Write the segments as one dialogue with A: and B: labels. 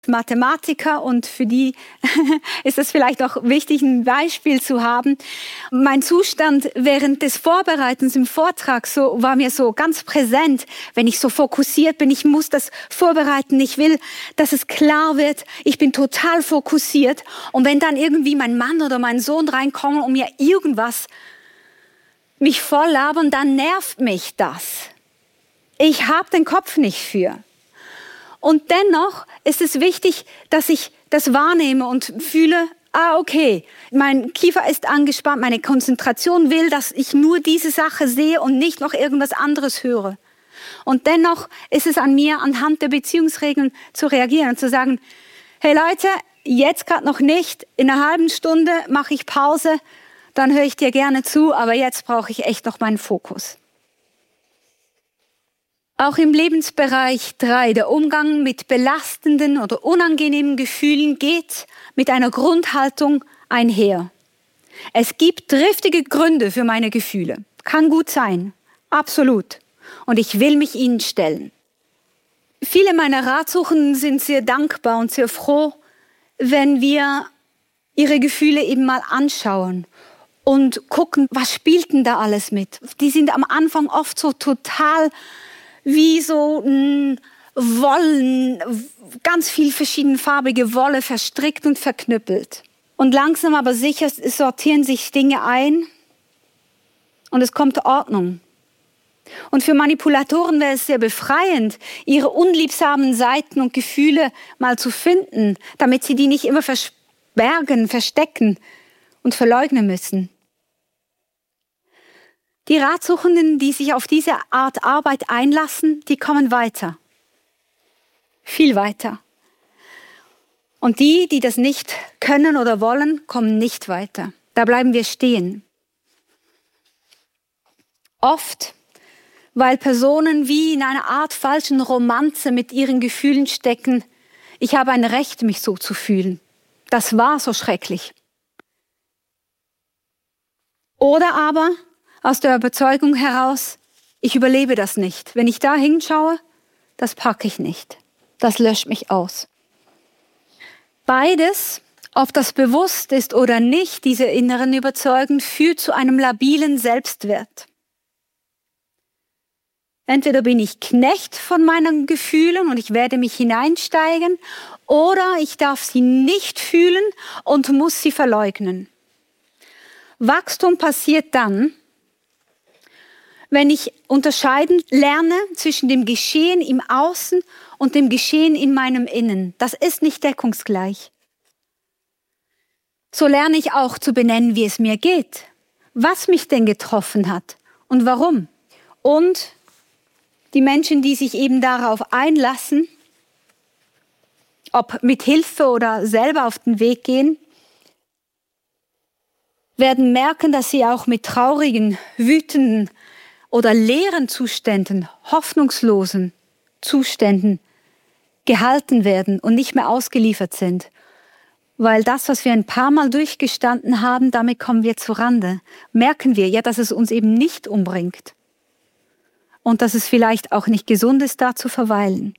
A: Mathematiker und für die ist es vielleicht auch wichtig, ein Beispiel zu haben. Mein Zustand während des Vorbereitens im Vortrag war mir so ganz präsent, wenn ich so fokussiert bin. Ich muss das vorbereiten. Ich will, dass es klar wird. Ich bin total fokussiert. Und wenn dann irgendwie mein Mann oder mein Sohn reinkommen und mir irgendwas mich voll labern, dann nervt mich das. Ich habe den Kopf nicht für. Und dennoch ist es wichtig, dass ich das wahrnehme und fühle, okay, mein Kiefer ist angespannt, meine Konzentration will, dass ich nur diese Sache sehe und nicht noch irgendwas anderes höre. Und dennoch ist es an mir, anhand der Beziehungsregeln zu reagieren und zu sagen, hey Leute, jetzt gerade noch nicht, in einer halben Stunde mache ich Pause, dann höre ich dir gerne zu, aber jetzt brauche ich echt noch meinen Fokus. Auch im Lebensbereich 3, der Umgang mit belastenden oder unangenehmen Gefühlen geht mit einer Grundhaltung einher. Es gibt triftige Gründe für meine Gefühle. Kann gut sein, absolut. Und ich will mich ihnen stellen. Viele meiner Ratsuchenden sind sehr dankbar und sehr froh, wenn wir ihre Gefühle eben mal anschauen und gucken, was spielt denn da alles mit. Die sind am Anfang oft so total wie so Wollen, ganz viel verschiedenfarbige Wolle verstrickt und verknüppelt. Und langsam aber sicher sortieren sich Dinge ein und es kommt Ordnung. Und für Manipulatoren wäre es sehr befreiend, ihre unliebsamen Seiten und Gefühle mal zu finden, damit sie die nicht immer verbergen, verstecken und verleugnen müssen. Die Ratsuchenden, die sich auf diese Art Arbeit einlassen, die kommen weiter. Viel weiter. Und die, die das nicht können oder wollen, kommen nicht weiter. Da bleiben wir stehen. Oft, weil Personen wie in einer Art falschen Romanze mit ihren Gefühlen stecken. Ich habe ein Recht, mich so zu fühlen. Das war so schrecklich. Oder aber aus der Überzeugung heraus, ich überlebe das nicht. Wenn ich da hinschaue, das packe ich nicht. Das löscht mich aus. Beides, ob das bewusst ist oder nicht, diese inneren Überzeugungen, führt zu einem labilen Selbstwert. Entweder bin ich Knecht von meinen Gefühlen und ich werde mich hineinsteigen, oder ich darf sie nicht fühlen und muss sie verleugnen. Wachstum passiert dann, wenn ich unterscheiden lerne zwischen dem Geschehen im Außen und dem Geschehen in meinem Innen. Das ist nicht deckungsgleich. So lerne ich auch zu benennen, wie es mir geht, was mich denn getroffen hat und warum. Und die Menschen, die sich eben darauf einlassen, ob mit Hilfe oder selber auf den Weg gehen, werden merken, dass sie auch mit traurigen, wütenden oder leeren Zuständen, hoffnungslosen Zuständen gehalten werden und nicht mehr ausgeliefert sind. Weil das, was wir ein paar Mal durchgestanden haben, damit kommen wir zu Rande. Merken wir ja, dass es uns eben nicht umbringt. Und dass es vielleicht auch nicht gesund ist, da zu verweilen.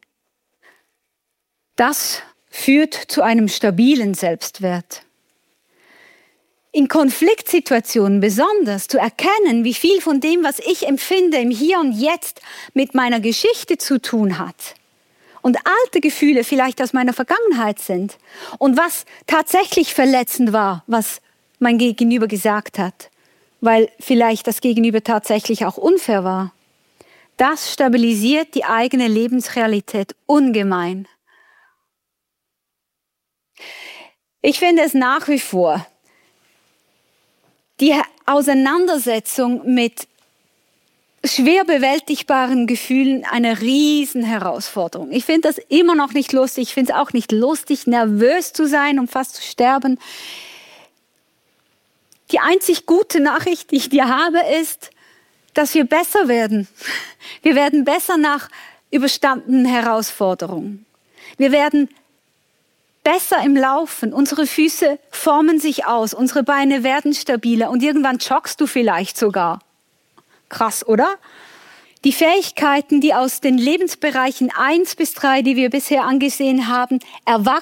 A: Das führt zu einem stabilen Selbstwert. In Konfliktsituationen besonders zu erkennen, wie viel von dem, was ich empfinde im Hier und Jetzt mit meiner Geschichte zu tun hat und alte Gefühle vielleicht aus meiner Vergangenheit sind und was tatsächlich verletzend war, was mein Gegenüber gesagt hat, weil vielleicht das Gegenüber tatsächlich auch unfair war. Das stabilisiert die eigene Lebensrealität ungemein. Ich finde es nach wie vor die Auseinandersetzung mit schwer bewältigbaren Gefühlen eine Riesenherausforderung. Ich finde das immer noch nicht lustig. Ich finde es auch nicht lustig, nervös zu sein und fast zu sterben. Die einzig gute Nachricht, die ich dir habe, ist, dass wir besser werden. Wir werden besser nach überstandenen Herausforderungen. Wir werden besser im Laufen. Unsere Füße formen sich aus, unsere Beine werden stabiler und irgendwann joggst du vielleicht sogar. Krass, oder? Die Fähigkeiten, die aus den Lebensbereichen 1 bis 3, die wir bisher angesehen haben,